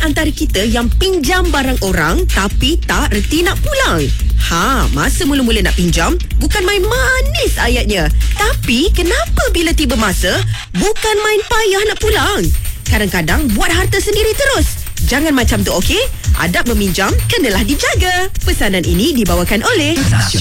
antara kita yang pinjam barang orang tapi tak reti nak pulang? Masa mula-mula nak pinjam, bukan main manis ayatnya. Tapi kenapa bila tiba masa, bukan main payah nak pulang? Kadang-kadang buat harta sendiri terus. Jangan macam tu, okey? Adab meminjam kenalah dijaga. Pesanan ini dibawakan oleh